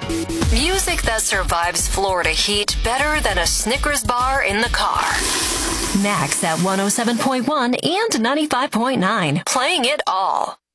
Music that survives Florida heat better than a Snickers bar in the car. Max at 107.1 and 95.9, playing it all.